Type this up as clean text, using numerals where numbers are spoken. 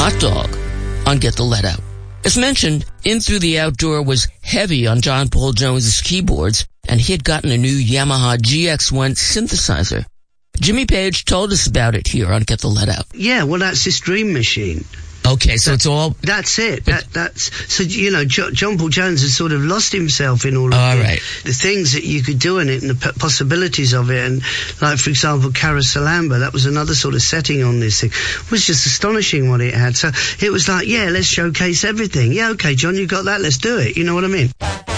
Hot Dog on Get the Lead Out. As mentioned, In Through the Outdoor was heavy on John Paul Jones's keyboards, and he had gotten a new Yamaha GX1 synthesizer. Jimmy Page told us about it here on Get the Lead Out. Yeah, well, that's his dream machine. Okay, so it's all... That's it. So, you know, John Paul Jones has sort of lost himself in all of the things that you could do in it and the possibilities of it. And, like, for example, Carouselamba, that was another sort of setting on this thing. It was just astonishing what it had. So it was like, yeah, let's showcase everything. Yeah, okay, John, you got that, let's do it. You know what I mean?